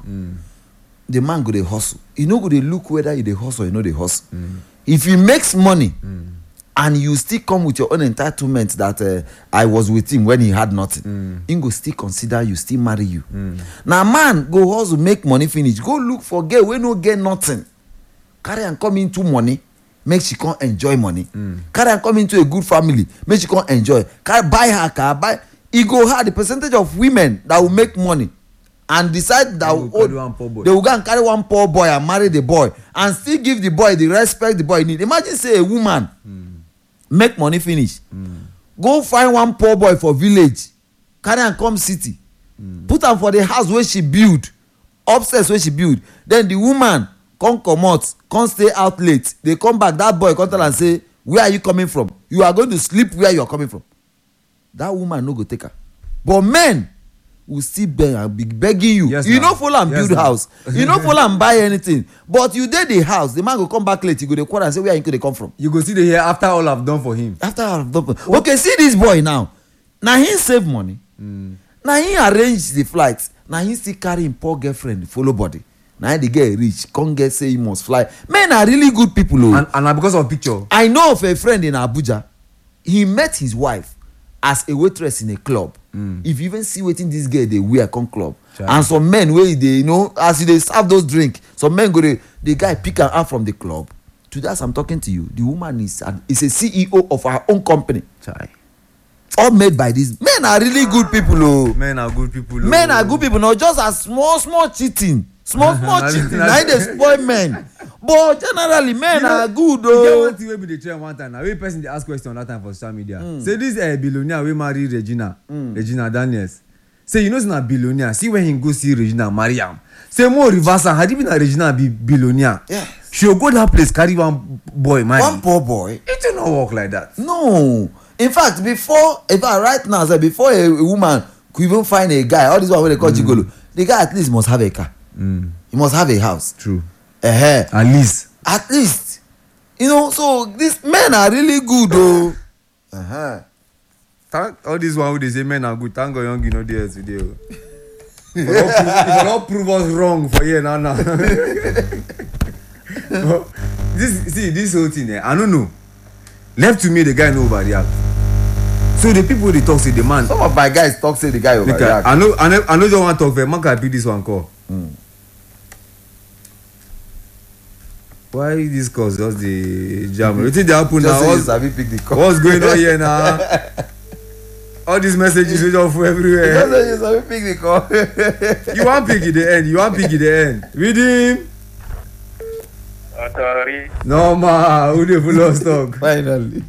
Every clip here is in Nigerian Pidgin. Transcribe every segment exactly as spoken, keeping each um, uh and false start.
Mm. The man go dey hustle. You no go dey look whether you dey hustle or you no dey hustle. Mm. If he makes money mm. and you still come with your own entitlement that uh, I was with him when he had nothing, mm. he go still consider you, still marry you. Mm. Now man go hustle, make money finish, go look for girl wey no get nothing, carry am come into money, make she come enjoy money. Mm. Carry am come into a good family, make she come enjoy. Carry buy her car, buy. E go hard the percentage of women that will make money and decide that will hold, they will go and carry one poor boy and marry the boy and still give the boy the respect the boy need. Imagine say a woman mm. make money finish, mm. go find one poor boy for village, carry am come city, mm. put am for the house wey she build, upstairs wey she build, then the woman come comot, come stay out late, they come back, that boy come tell am say, where are you coming from? You are going to sleep where you are coming from. That woman no go take her. But men will still beg and be begging you. Yes, you no follow am yes, build no. house. You no follow am buy anything. But you dey the house, the man go come back late, you go dey quarrel and say, where you go dey come from? You go see the here after all I've done for him. After all I've done for him. Okay, see this boy now. Now he save money. Mm. Now he arrange the flights. Now he still carry him poor girlfriend follow body. Now the girl rich, come get say he must fly. Men are really good people. Oh. And, and because of picture. I know of a friend in Abuja. He met his wife as a waitress in a club. Mm. If you even see wetin this girl dey wear come club, Chai. And some men wey dey, you know, as they serve those drink, some men go dey, the guy pick am out from the club. Today as I'm talking to you, the woman is an, is a C E O of her own company. Chai. All made by these men are really good people. Oh, men are good people. Oh. Men are good people. Not just as small small cheating, small small cheating. Now they spoil men. But generally, men you know, are good. Oh, you one thing wey be the trend one time. Now, wey person dey ask question that time for social media. Mm. Say this uh, billionaire wey marry Regina, mm. Regina Daniels. Say you know it's not billionaire. See when he go see Regina marry am. Say more reverse am. Had it been a Regina be billionaire, yeah, she go that place carry one boy marry. One poor boy. It do not work like that. No. In fact, before, in fact, right now, say before a, a woman could even find a guy, all this one wey they call mm. gigolo, the guy at least must have a car. Mm. He must have a house. True. Uh-huh. At least. At least. You know, so these men are really good, though. Uh-huh. Thank, all this one who they say men are good. Thank God young you know there today. If you don't prove, if you don't prove us wrong for here now, now. this, see, this whole thing, eh, I don't know. Left to me, the guy know overreact. So the people they talk say the man. Some of my guys talk say the guy overreact. I know, I know, I know. Don't want to talk. Man can pick this one call. Mm. Why this cause just the jam? You think they happen now? What's, what's going on here now? All these messages switch off everywhere. Just say you pick the call. You want pick at the end. You want pick at the end. Read him. Oh, sorry. No ma, who the full of stock? Finally.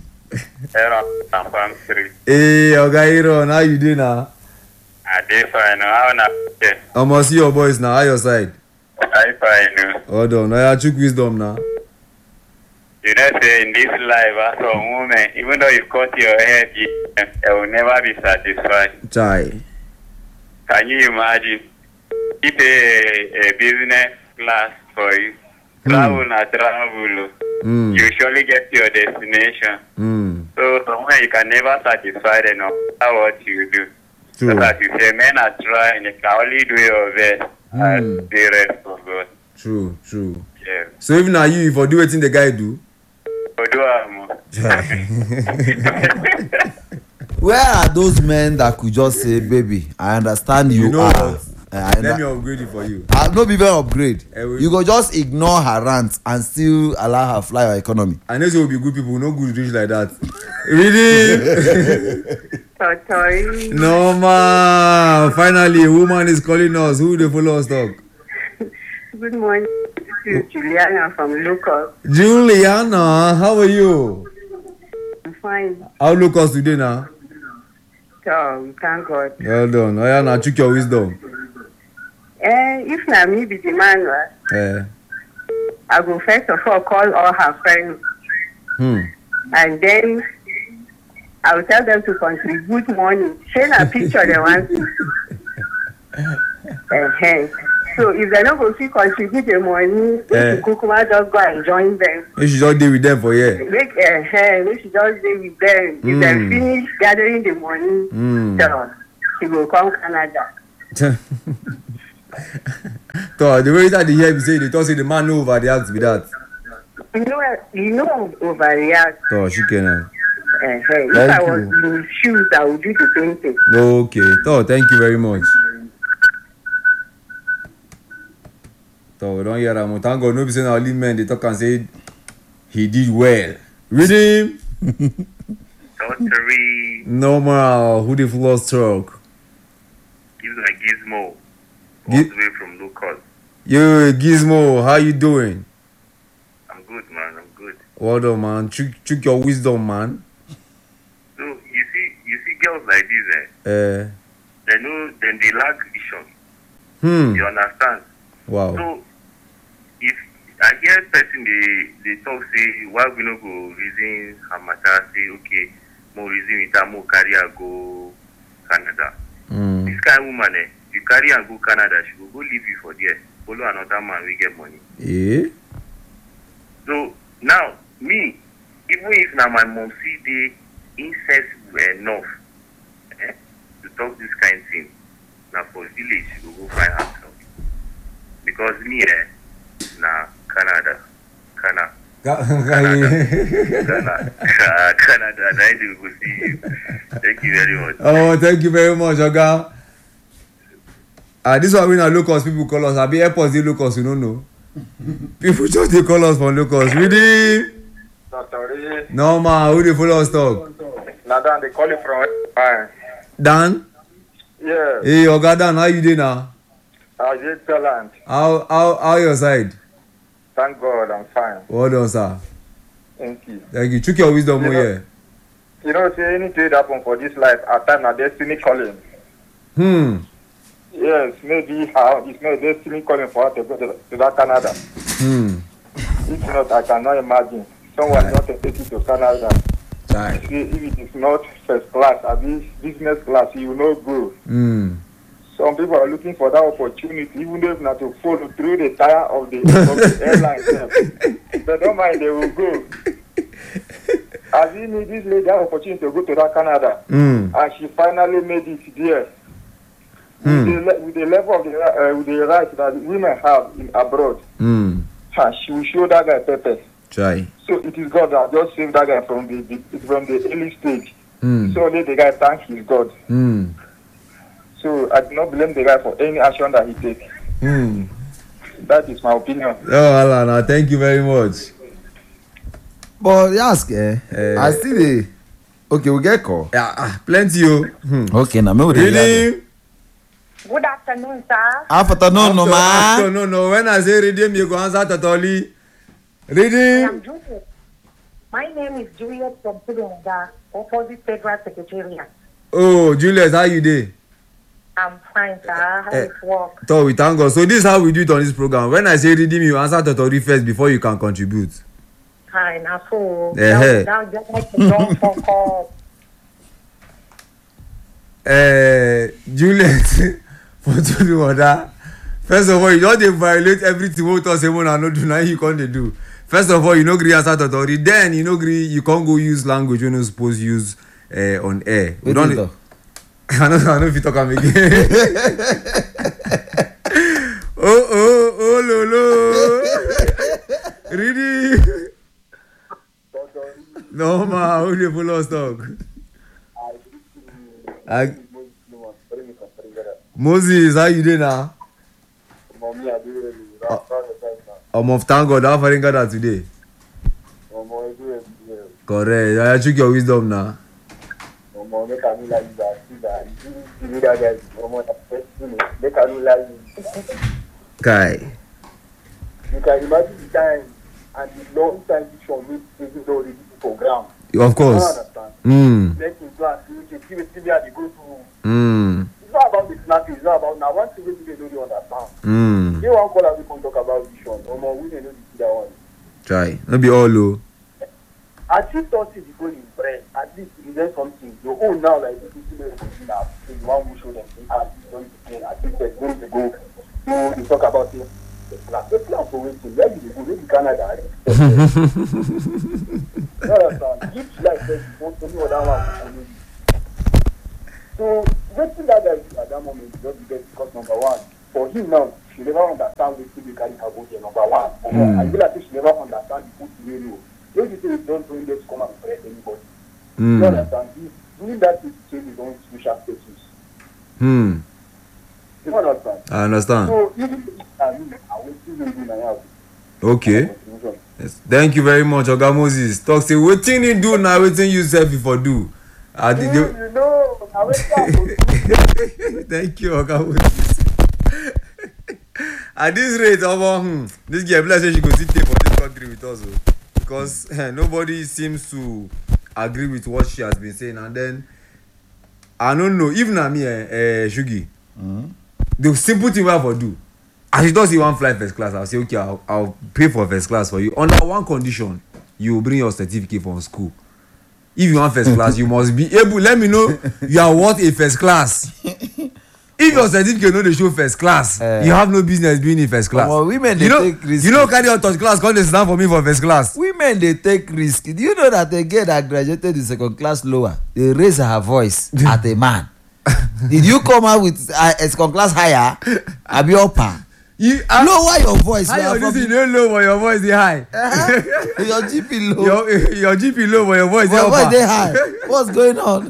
Hey, Oga Iron, how you doing now? I dey fine. How na? I must see your boys now. How your side? I fine. Hold on, I took wisdom now. You know, say in this life, as a woman, even though you cut your head, you will never be satisfied. Chai. Can you imagine? Keep a, a business class for you. Travel na travel. Mm. You surely get to your destination. Mm. So somewhere you can never satisfy them no matter what you do. True. As you say, men are trying. You can only do your best. Mm. And the rest for God. True, true. Yeah. So even now you, if you do what the guy do. Where are those men that could just say, baby, I understand you, you know are. Uh, Let me upgrade it for you. Uh, no be very upgrade. Uh, you go just ignore her rant and still allow her fly your economy. I know there will be good people, no good rich like that. Really? Sorry. No ma. Finally, a woman is calling us. Who they follow us talk? Good morning. This is Juliana from Lucas. Juliana, how are you? I'm fine. How Lucas today now? So, thank God. Well done. I am took your wisdom. Eh, if na me be the man, right? Eh. I go first of all call all her friends. Hmm. And then I will tell them to contribute money. Share a picture they want. uh-huh. So if they don't go see contribute the money, eh. Kukuma just go and join them. We should just deal with them for here. Make uh, we should just deal with them. Mm. If they finish gathering the money, mm. so she will come Canada. So the way that they hear me say, they talk say the man no overreact with that. You know, you know, overreact. So she can. Uh, hey, if Thank I was you. in his shoes, I would do the same thing. Okay. So thank you very much. So we don't hear that. Thank God, no be saying only men they talk and say he did well. Read him. Totally Normal. Who the full stroke? gives like Gizmo. All Gi- the way from Lucas. Yo, Gizmo, how you doing? I'm good, man. I'm good. Well done, man. Check, check your wisdom, man. So you see, you see girls like this, eh? Uh, They know, then they lack vision. hmm. You understand? Wow. So if I hear person they they talk say why we no go reason Hamata say okay, more reason with that more carry and go Canada. Hmm. This kind of woman, eh, you carry and go Canada, she will go leave you for there. Follow another man, we get money. Eh? So now, me, even if now my mom see the insensible enough eh, to talk this kind of thing, now for village, she will go find herself. Because me, eh, now Canada, Canada, Canada, Canada, now they will go see you. Thank you very much. Oh, thank you very much, Oga. Ah, this one we na locals people call us. Abi airports dey locals, you don't know. People just dey call us from locals. Ready? Doctor No man, who dey follow us talk? Nadan, they call you from uh, Dan? yeah, Hey, Oga Dan, how you dey now? I did talent. How how how your side? Thank God, I'm fine. Well done, sir. Thank you. Thank you. Check your wisdom You more know- here. You know, say anything happen for this life, at time, na destiny calling. Hmm. Yes, maybe how it's not destiny calling for her to go to, to that Canada. Hmm. If not, I cannot imagine someone not to take you to Canada. Chai. See, if it is not first class, at least business class, you will not go. Hmm. Some people are looking for that opportunity, even if not to follow through the tire of the, of the airline. Sef. They don't mind, they will go. As he made this lady that opportunity to go to that Canada, Hmm. and she finally made it there. Hmm. With, the, le- with the level of the, uh, with the right that women have in abroad, Hmm. and she will show that guy pepper. Chai. So it is God that just saved that guy from the, the from the early stage. Hmm. So let the guy thank his God. Hmm. So I do not blame the guy for any action that he takes. Hmm. That is my opinion. Oh, Alana, thank you very much. But ask, eh? Eh. I still dey. Okay, we get call. Yeah, ah, plenty yo. Hmm. Okay, now me we dey hear. Ready? Good afternoon, sir. Afternoon, no After- ma. No, no. When I say redeem, you go answer totally. I Ready? am Juliet. My name is Juliet from Pudunga, opposite Federal Secretariat. Oh, Julius, how you dey? I'm fine, sir. How Eh. it work? So we thank God. So this is how we do it on this program. When I say redeem, you answer totally first before you can contribute. Hi, now so. Eh, Now, now just like to don't fuck up. Uh, Juliet, for to do that. First of all, you don't dey violate everything wey talk say una no do na you come dey do. First of all, you no gree answer totally. Then you no gree, you can't go use language wey no suppose use uh, on air. We Wetin don you dey- talk? I no I no fit talk am again. oh oh oh lo lo. Ready? No ma, who dey follow us talk? I, Moses, how you dey now? Omo, thank God, how far you got that today? Correct. I check your wisdom now. Kai. You can imagine the time and the long time this one makes things already for ground. Of course. Hmm. Let him go and see see wetin be they go through. Hmm. It's not about the snapping, it's not about now one thing wey they don't really understand. Hmm. They wan call out people talk about vision. Omo, we dey know the that one. Try. No be all o. Achieve something before you brain. At least you learn something. Your own now like this is the thing now. So you want to show them say ah this don't begin. At least they're going to go. So you talk about it. The plan. The plan for waiting. Where you dey go? Maybe Canada. Right? You understand? If life says you want to know that one for you. So waiting that guy do at that moment just because because number one, for him now, she never understand the thing you carry her go there, number one. Mm. I feel like she never understand the food scenario. Don't you say you don't bring them to come and correct anybody? Mm. You understand? He's doing that to change his own social status. Hmm. You understand? I understand. So, even if I mean, I will still do my okay. Yes. Thank you very much, Oga Moses. Talk say wetin he do now, wetin you sef for do. I you, you know, I thank you, Oga Moses. At this rate, omo, hmm, this girl be like say she go sit there for this country with us, oh, because eh, nobody seems to agree with what she has been saying, and then I don't know. Even na me, eh, eh Shugi, mm-hmm. the simple thing we have to do. As you don't see one fly first class, I'll say, okay, I'll, I'll pay for first class for you. Under one condition, you will bring your certificate from school. If you want first class, you must be able, let me know you are worth a first class. If your certificate no dey show first class, uh, you have no business being in first class. Well, women they you know, take risk. You know, carry on third class, come dey stand for me for first class. Women they take risk. Do you know that a girl that graduated in second class lower, they raise her voice at a man? Did you come out with uh, a second class higher? Abi upper? You uh, lower your voice. How your this no low but your voice is high. Uh-huh. Your G P low. Your, your G P low but your voice is upper. Your voice is high. What's going on?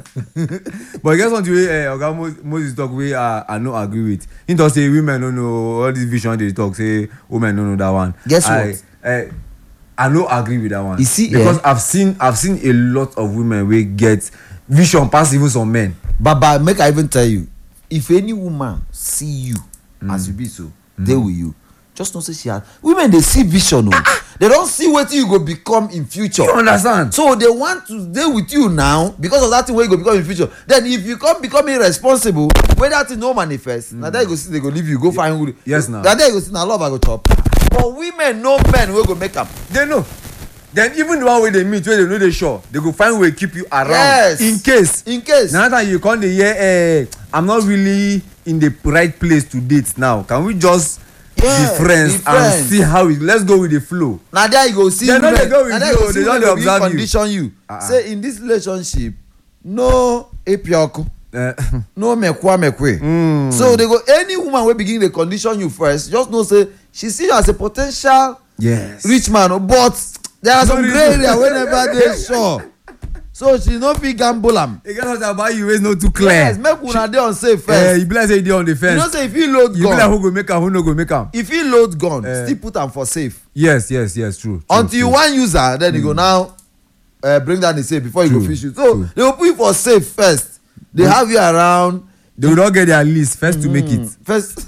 But guess what? Way uh, Oga Moses talk wey uh, I no agree with. He talk say women no know all this vision they talk say women no know that one. Guess I, what? Uh, I no agree with that one. You see, because yeah. I've seen I've seen a lot of women wey get vision pass even some men. Baba, make I even tell you, if any woman see you mm. as you be so, mm. they with you. Just don't say she has. Women they see vision, oh. They don't see what you go become in future. You understand? So they want to stay with you now because of that thing where you go become in future. Then if you come become irresponsible, when that thing no manifest, mm. now that you go see they go leave you, go find who. Yes, now. That day you go see now love I go chop. But women, no men will go make up. They know. Then even the one way they meet, where they know they sure, they go find way keep you around. Yes. In case. In case. Now that you come the year, eh, I'm not really in the right place to date now. Can we just yeah, be, friends be friends and see how it? Let's go with the flow. Now there you go see. They don't go with you. They don't observe you. Condition you. Uh-uh. Say in this relationship, no epioko. Uh, no mekwa mekwe. Mm. So they go any woman will begin the condition you first. Just know say she see you as a potential yes rich man, but there are some gray area whenever they sure. So she no fit gamble am. E get something about you wey no too clear. Yes, make una dey on safe first. Eh, you be like say you dey on the fence. You know say if you load gun, you be like who go make am, who no go make am. If you load gun, uh, still put am for safe. Yes, yes, yes, true. true Until true. you wan use am, then mm. you go now uh, bring down the safe before true, you go fish it. So true. They go put you for safe first. They mm. have you around. They will not get their list first mm. to make it. First.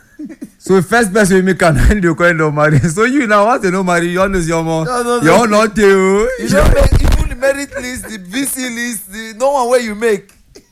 So first person we make am and they go end up marry. So you now want to know marry, you always your mom. No, no, no. You all not you. You don't make even the merit list, the V C list, the no one where you make.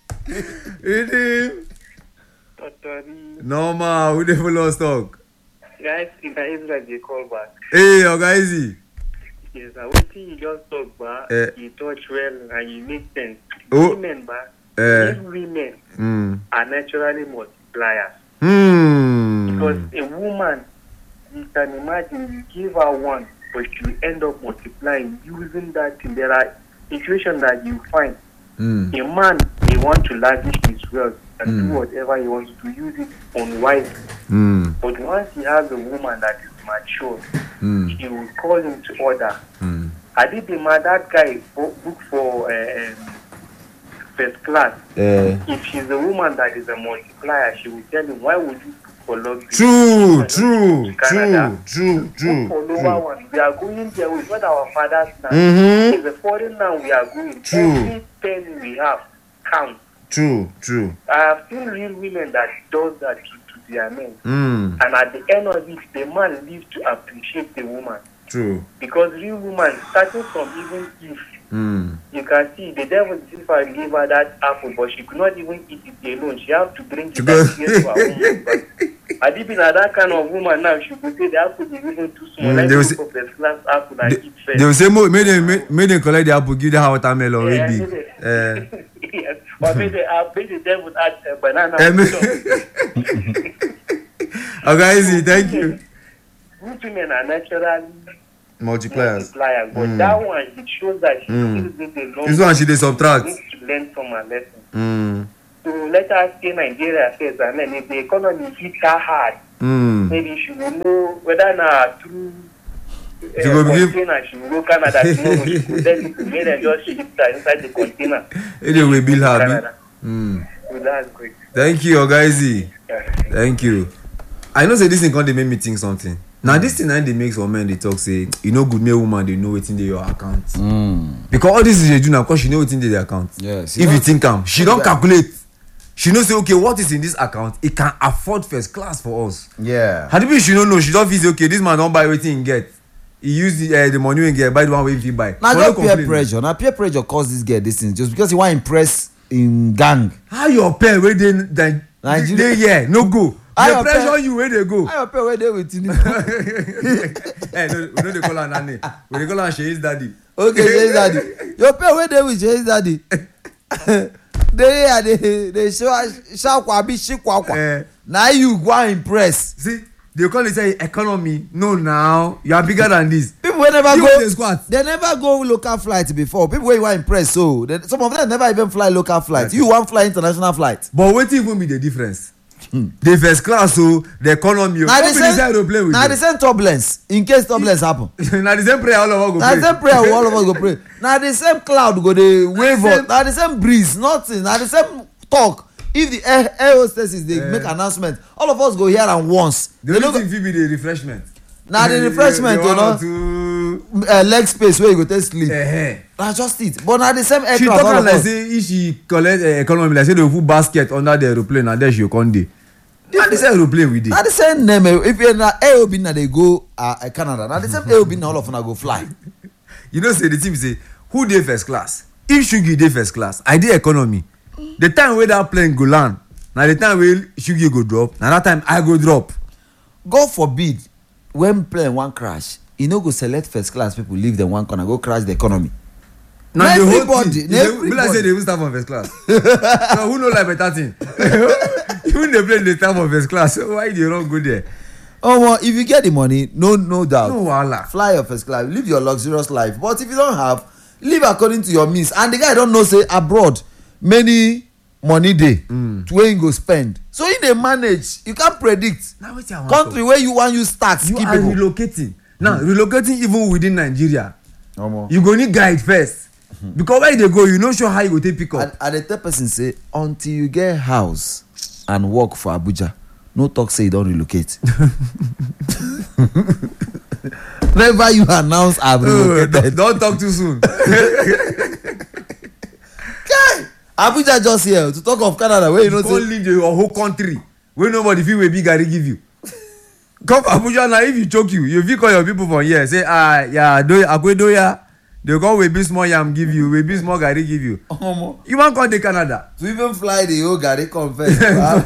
Normal, we dey follow us talk. Guys, if I Israel they call back. Hey, Oga Easy. Yes, I want you just talk back. Uh, you touch well and you make sense. Oh. Women back. Uh, women mm. are naturally multipliers. Mm. Because a woman, you can imagine, you give her one, but you end up multiplying using that thing. There are situations that you find. Mm. A man, he wants to lavish his wealth and mm. do whatever he wants to use it unwisely. Mm. But once he has a woman that is mature, mm. he will call him to order. Mm. I did the man, that guy book for uh, um, first class. Uh, if she's a woman that is a multiplier, she will tell him, why would you for luxury? True, true, true, true, true. For lower one, we are going there with what our fathers now. Mm-hmm. It's a foreign now we are going. True. Every penny we have counts. True, true. I have seen real women that does that to, to their men. Mm. And at the end of it, the man lives to appreciate the woman. True. Because real woman, starting from even if mm. you can see the devil if I gave her that apple, but she could not even eat it alone. She have to bring it back to her woman. But had it been that kind of woman now, she would say the apple is even too small. Mm, Let's go for the first apple and they, eat first. They will say, make them, make, make them collect the apple, give them watermelon already. Yeah, uh, yes. Or make the, uh, make the devil add a banana. Okay, easy, thank you. Good women are naturally multipliers. multipliers, but mm. that one, it shows that she mm. still needs a long this one she dey subtract. needs to learn from her lesson. Mm. to let us stay Nigeria first, and then if the economy hit her hard, Mm. maybe she will know whether na through uh, She go begin- container she will go Canada. She know she go let people make them just shift her inside the container. Anyway, Bill Harvey. Canada. Mm. So that's great. Thank you, Ogaisi. Yeah. Thank you. I know say this thing come dey make me think something. Now this thing na dey make some men dey talk say e no good make woman dey know wetin dey your account. Mm. Because all this is dey do na because she know wetin dey the account. Yes. If you think am, she don calculate. She know say okay, what is in this account? It can afford first class for us. Yeah. Had be she no know, she don feel say okay, this man don buy wetin he get. He use the, uh, the money wey he get buy the one wey he fit buy. Na But just no peer complain. pressure. Na peer pressure cause this girl this thing just because he wan impress him gang. How your pen wey dey dey Nigeria- dey here no go? How Dey your pressure pen- you wey dey go. How your pay wey dey with you? Hey, no, we no dey call am that name. We dey call am Sheyi's daddy. Okay, Sheyi's daddy. Your pay wey dey with Sheyi's daddy. Dey here dey dey show shakwa abi shikwakwa. Eh. Na you go and impress. See, they call it say economy. No, now you are bigger than this. People wey never You go dey squat. they never go local flight before. People wey you wan impress so they, some of them never even fly local flight. You wan fly international flight. But wetin even be the difference? The first class o, the economy o. Na No the be the same same aeroplane we na the dey. same turbulence in case turbulence happen. Na the same prayer all of us go Na pray. the same prayer we all of us go pray. Na the same cloud go dey wave same- up. Na the same breeze nothing. Na the same talk. If the air air hostesses dey Eh. make announcement all of us go hear am once. The They no only go thing fit be the refreshment. na the refreshment The o one or no two. uh, leg space wey you go take sleep. Eh, Na just it but na the same she aircraft talk all am of like us. say if she collect uh, economy like say they go put basket under the aeroplane and then she go come dey. Na the same aeroplane we dey. Na the same name eh, if you na A O B na dey go uh, uh, Canada na the same A O B na all of una go fly. You know say the thing be say who dey first class? If Shugi dey first class, I dey economy. The time wey that plane go land na the time wey Shugi go drop na that time I go drop. God forbid when plane wan crash e no go select first class people leave dem one corner go crash the economy. Na Na the whole everybody, thing na e dey be like say everybody. they even start from first class. So who no like better thing? Even the plane dey start from first class, so why you dey run go there? Omo if you get the money no no doubt No wahala. fly your first class live your luxurious life but if you don have live according to your means and the guy don know say abroad many money dey mm. wey him go spend so him dey manage you can't predict Na wetin I wan country talk. wey you wan use tax You keep are people. relocating. Now relocating even within Nigeria, Omo. you go need guide first. Because where you dey go, you no sure how you go take pick up. I, I dey tell person say until you get house and work for Abuja no talk say you don relocate. Never you announce I have Uh, relocated. don't talk too soon. Kai Abuja just here to talk of Canada wey you know Go say leave your whole country wey nobody fit wey big garri give you. Come for Abuja na if you choke you, you fit call your people from here say ah ya do akwedoya. They come wey big small yam give you, wey big small garri give you. omo You wan come dey Canada? to even fly the whole garri come first.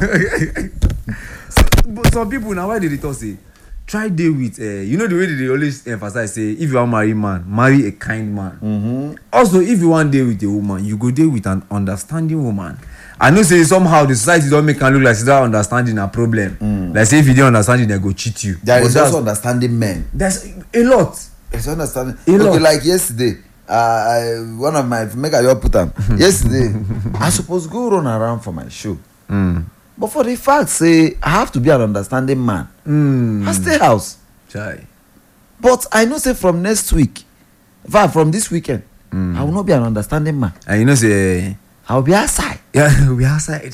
But some people na why they dey talk say try dey with uh, you know the way they dey always emphasize say if you wan marry man marry a kind man. Mm-hmm. Also if you wan dey with a woman you go dey with an understanding woman. I know say somehow the society don make am look like say that understanding na problem. Mm. Like say if you dey understanding dem go cheat you. There But is that's- also understanding men. there's a lot. It's understanding. A Okay, lot. like yesterday, uh, I, one of my make I just put am. Yesterday, I suppose go run around for my show. Mm. But for the fact say I have to be an understanding man, Mm. I stay house. Chai. But I know say from next week, in fact from this weekend, mm. I will not be an understanding man. And you know say I will be outside. yeah we outside.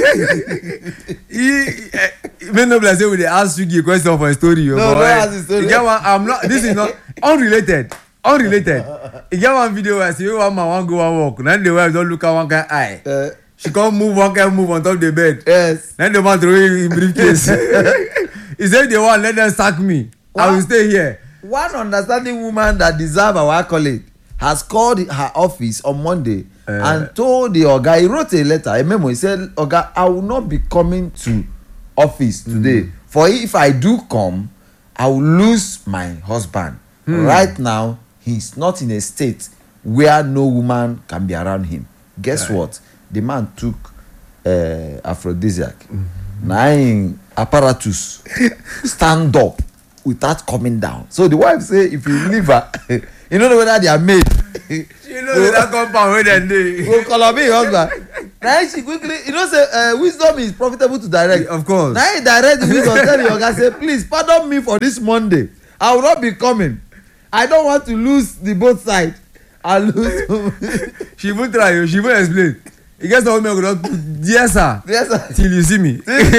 He may not be like say we dey ask you a question for a story. No, but, no, eh, ask the story. e get one I'm not this is not unrelated. Unrelated. E get one video where I see one man wan go one walk. Na the wife don look at one kind eye. Uh, She come move one kind move on top the bed. yes. Then the man throw him briefcase. He say they wan let them sack me. I will What? stay here. One understanding woman that deserve our accolade has called her office on Monday Uh, and told the oga he wrote a letter a memo he said oga I will not be coming to office today mm. for if I do come I will lose my husband mm. right now he's not in a state where no woman can be around him guess right. what the man took uh, aphrodisiac mm-hmm. na him apparatus stand up without coming down so the wife say if you leave her you no know whether they are made You know that compound wey dem dey. go colour me husband Now she quickly, you know, say uh, wisdom is profitable to direct. Of course. Now he direct the wisdom, tell the oga say, please pardon me for this Monday. I will not be coming. I don't want to lose the both side. I lose. She even try. She even explain. You guys know me. I go down. Yes, sir. Yes, sir. Till you see me.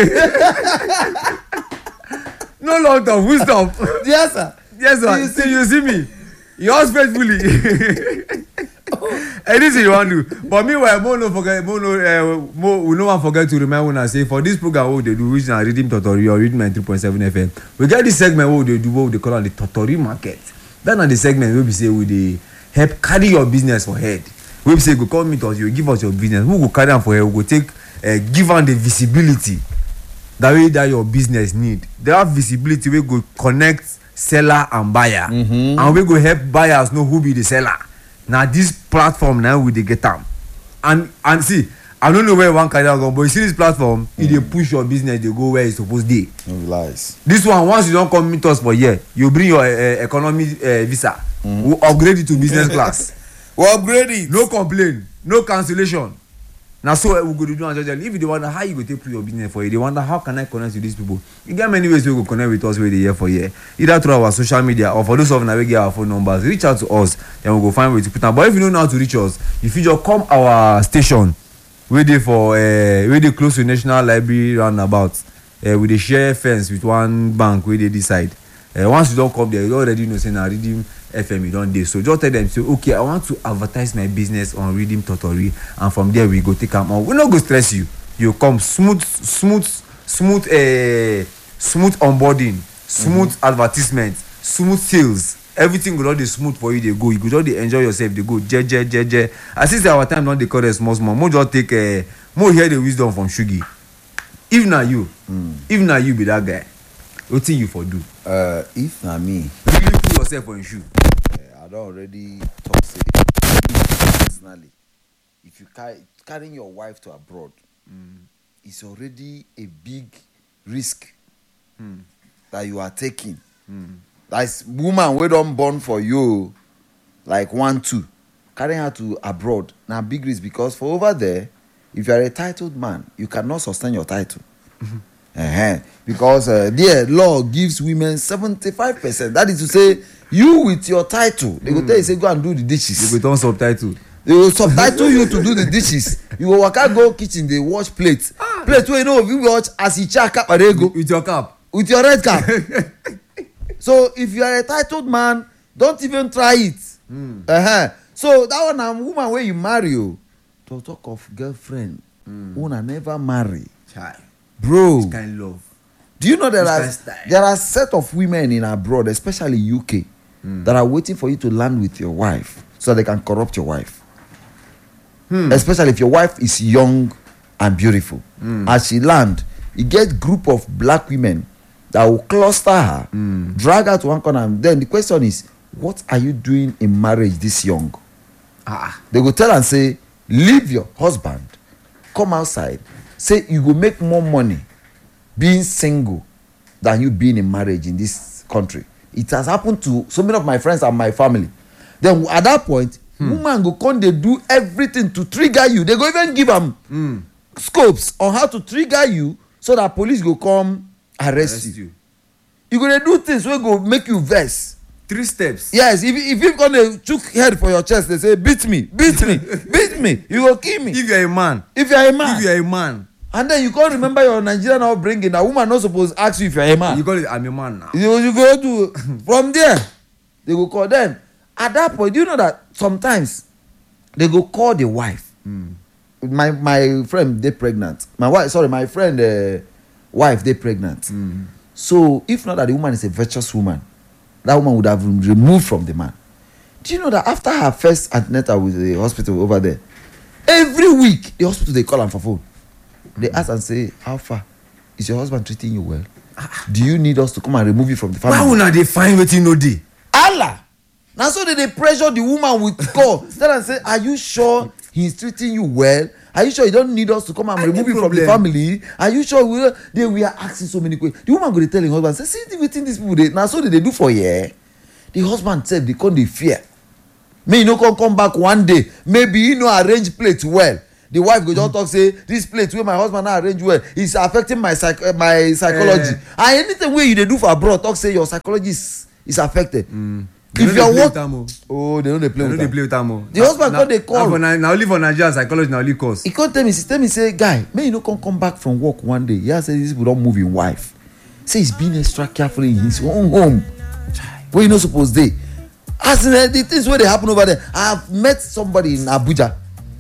No long term wisdom. Yes, sir. Yes, sir. Till you see me. Yours faithfully. Anything you want to do. But meanwhile, more no forget, more no, uh, more we no one forget to remind when I say for this program what they do, which is Redeem Totori or Redeem ninety-three point seven F M. We get this segment what they do, what they call on the Totori market. That na the segment where we say we dey help carry your business for head. We say go come meet us, you give us your business. We go carry am for head. We go take uh, give am the visibility that way that your business need. They have visibility we go connect seller and buyer, mm-hmm. and we go help buyers know who be the seller. Now this platform now we dey get am, and and see I don't know where one carry am go, but you see this platform, mm. e dey push your business dey go where e suppose dey. No lies. This one once you don come meet us for here, you bring your uh, economy uh, visa, mm. we upgrade it to business class. We upgrade it. No complain, no cancellation. Na so uh, we go dey do am jejely. If you dey wonder how you go take put your business for you, dey wonder how can I connect with these people. You get many ways wey go connect with us wey dey here for here, either through our social media or for those of una wey get our phone numbers, reach out to us then we go find way to put am. But if you no know how to reach us, you fit just come our station wey dey for uh, wey dey close to National Library roundabout. Uh, we dey share fence with one bank wey dey this side. Uh, once you don come there, you already know say na Redeem F M you don dey. So just tell them say okay, I want to advertise my business on Redeem Totori, and from there we go take am on. We no go stress you. You come smooth, smooth, smooth, uh, smooth onboarding, smooth mm-hmm. advertisement, smooth sales. Everything go don dey smooth for you. Dey go, you go just dey enjoy yourself. Dey go, je je je je. As since our time don dey correct small small, mo just take uh, mo hear the wisdom from Shugi. If na you, mm. if na you be that guy, wetin you for do? Uh, if na me, really put yourself on shoe. Uh, I don already talk say personally, if you carry carrying your wife to abroad, mm. it's already a big risk mm. that you are taking. Mm. That's woman wey don born for you, like one two, carrying her to abroad na big risk, because for over there, if you are a titled man, you cannot sustain your title. Mm-hmm. Uh-huh. Because uh, there law gives women seventy-five percent. That is to say, you with your title, they mm. go tell you say go and do the dishes. You go turn subtitle. They will subtitle you to do the dishes. You go waka go kitchen, they wash plates. Ah. Plates wey you know if you watch as you check cap go with your cap, with your red cap. So if you are a titled man, don't even try it. Mm. Uh-huh. So that one na woman wey you marry o. To talk of girlfriend, mm. una never marry. Chai. Bro, this kind of love. Do you know there are there are set of women in abroad, especially U K, mm. that are waiting for you to land with your wife so they can corrupt your wife. Hmm. Especially if your wife is young and beautiful. Mm. As she land, you get group of black women that will cluster her, mm. drag her to one corner, and then the question is, what are you doing in marriage this young? Ah. They go tell and say, leave your husband, come outside, say you go make more money being single than you being in marriage in this country. It has happened to so many of my friends and my family. Then at that point, hmm. woman go come, they do everything to trigger you. They go even give them hmm. scopes on how to trigger you so that police go come arrest, arrest you. you. You go to do things wey go make you vex. Three steps. Yes, if if you gonna chook head for your chest, they say beat me, beat me, beat me. You go kill me. If you are a man. If you are a man. If you are a man. And then you can't remember your Nigerian upbringing. A woman not supposed to ask you if you are a man. You call it, I'm a man now. You, you go to from there. They go call them. At that point, do you know that sometimes they go call the wife. Mm. My my friend they pregnant. My wife, sorry, my friend uh, wife they pregnant. Mm. So if not that the woman is a virtuous woman, that woman would have been removed from the man. Do you know that after her first antenatal with the hospital over there, every week the hospital they call her for phone. They ask and say, how far is your husband treating you well? Do you need us to come and remove you from the family? Why would not they find wetin no dey? Allah. Now so they, they pressure the woman with call. Tell and say, are you sure he's treating you well? Are you sure you don't need us to come and I remove you from the family? Are you sure we they we are asking so many questions? The woman go to tell her husband, say, see within these people. They, now so they, they do for yeah. The husband said they come they fear. May you no come come back one day. Maybe you know arrange plate well. the wife go just talk say this plate wey my husband na arrange well is affecting my psych my psychology uh, and anything wey you dey do for abroad talk say your psychology is is affected. Mm. If your work oh they no dey play with am. They no dey play with am o. The husband come dey call. Na only for Nigeria psychology na only cause. He come tell me tell me say guy make you no come come back from work one day. He say these people don move him wife. Say he's being extra careful in his own home. Wey you no suppose dey. As in uh, the things wey dey happen over there, I have met somebody in Abuja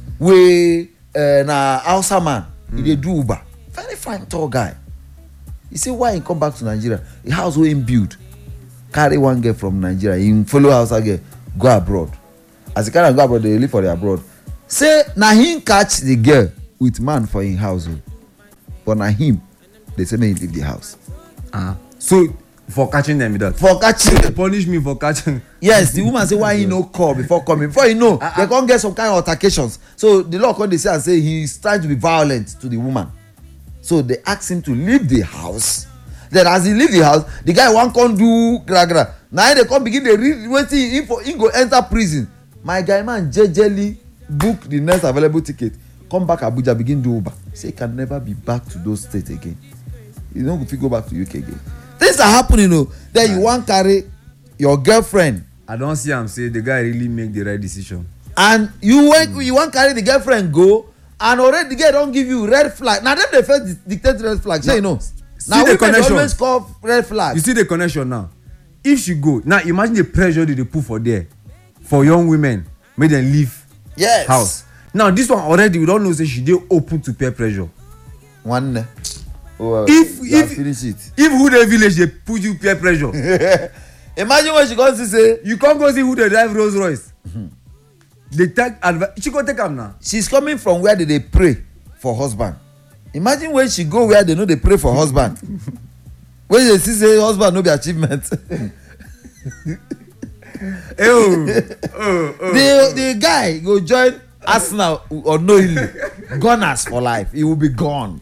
wey uh, na Hausa man. Mm. He dey do Uber. Very fine tall guy. He say why he come back to Nigeria? The house wey him build. Carry one girl from Nigeria, him follow Hausa girl go abroad. As he carry am go abroad, they live for the abroad. Say na him catch the girl with man for him house o, but na him they say make him leave the house. Ah, so for catching them that. For catching. They punish me for catching. Yes, the woman say why he no call before coming. Before you know, uh, they come get some kind of altercations. So the law come dey say and say he is trying to be violent to the woman. So they ask him to leave the house. Then as he leave the house, the guy wan come do gra gra. Now they come begin dey read wetin he for he go enter prison. My guy man jejely book the next available ticket, come back Abuja begin do Uber. Say he can never be back to those states again. You no go fit go back to U K again. Things are happening o. Then you wan carry your girlfriend. I don see am say the guy really make the right decision. And you wan mm. you wan carry the girlfriend go and already the girl don give you red flag. Na dem dey first dictate red flag. Shey you know. Now we can always call red flag. You see the connection now. If she go now, imagine the pressure they put for there for young women, make them leave yes. house. Now this one already we don't know say she dey open to peer pressure. One. Oh, uh, if if finish it. If who the village they put you peer pressure. Imagine when she comes to say you can't go see who they drive Rolls Royce. Mm-hmm. They take advice. She go take am now. She's coming from where did they pray for husband. Imagine when she go where they know they pray for husband. When they see say husband no be achievement. oh, oh, oh, the the guy go join Arsenal unknowingly. Gunners for life. He will be gone.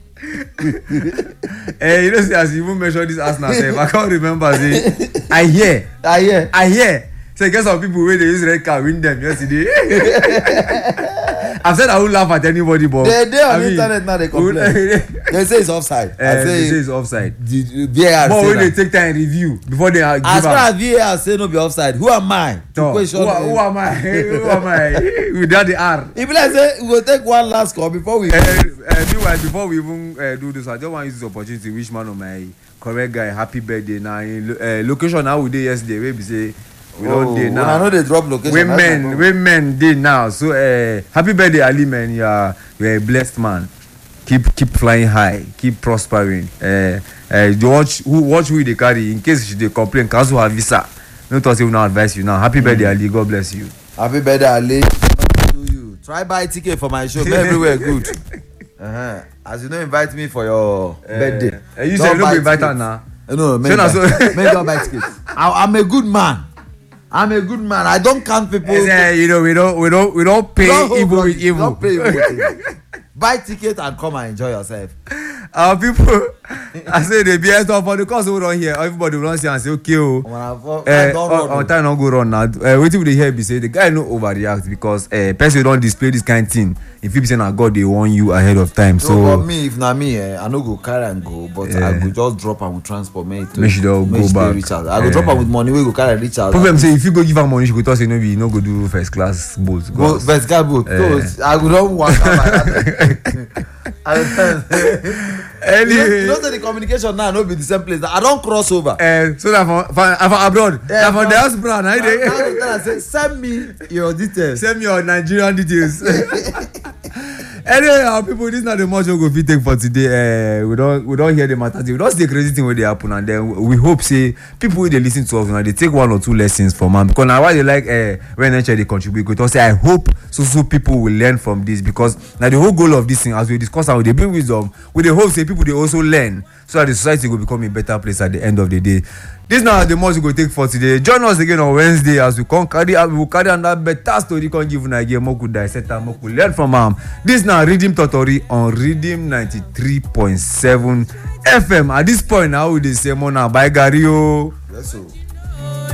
Hey, you know, see, as you even mention this Arsenal self, I can't remember. Say, I hear, I hear, I hear. So I guess some people where they use red card win them yesterday. I've said I won't laugh at anybody, but they they on I mean, internet now they complain. They say it's offside. Uh, I say they say it's offside. The V A R but when they take time review before they give as far as V A R say no be offside, who am I to so, question? Who, who am I? Who am I? Without the R. If like say we go take one last call before we. Uh, uh, meanwhile, before we even uh, do this, I just want to use this opportunity to wish man of my correct guy happy birthday. Now, in uh, location how we did yesterday, where we say. We oh, don't dey now. I know they drop location. Women, women dey now. So uh, happy birthday, Ali man. You are you are a blessed man. Keep keep flying high. Keep prospering. Uh, uh, watch who watch who they carry. In case she dey complain, cancel her visa. No talk say we no advise you now. Happy mm. birthday, Ali. God bless you. Happy birthday, Ali. To you. Try buy ticket for my show. Everywhere good. Uh-huh. As you know, invite me for your uh, birthday. Uh, you say you no go invite her now. Uh, no, make God buy tickets. I'm a good man. I'm a good man. I don't count people. Uh, you know, we don't, we don't, we don't pay don't evil with evil. Don't pay evil with evil. Buy ticket and come and enjoy yourself. Our people, I say they be stuff for the cause we don't hear. Everybody will not see and say, okay, oh, uh, on time not go run now. Uh, wait till they hear be say the guy no overreact because uh, person don't display this kind of thing. If you be saying, God, they warn you ahead of time. No, so but me, if not me, eh, I no go carry and go, but uh, I go just drop and transport me to. Make sure they go back. Reach out. I go uh, drop am with money. We go carry reach out. Problem say if you go give her money, she go talk say no be no go do first class boat. Go first class boat. Uh, so, I go don't walk out. Anyway, you know that the communication now no be the same place. I don't cross over. Uh, so that for, for, for abroad, yeah, for the house brand, I I say send me your details. Send me your Nigerian details. Anyway, our people, this is not the much we go fit take for today. Uh, we don't we don't hear the matter. We don't see the crazy thing where they happen, and then we hope say people they listen to us now they take one or two lessons from them because now why they like uh, when nature they contribute. Because say I hope so so people will learn from this because now the whole goal of this thing as we discuss how they bring wisdom, we the hope say people they also learn so that the society will become a better place at the end of the day. This now the most we go take for today. Join us again on Wednesday as we come carry we will carry on that better story can give you again more good dissect and more could learn from am. This now Redeem Totori on Redeem ninety-three point seven F M. At this point now we dey say more now bye Gary o. Yes, so.